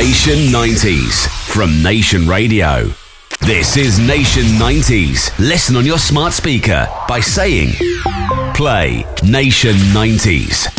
Nation 90s from Nation Radio. This is Nation 90s. Listen on your smart speaker by saying, play Nation 90s.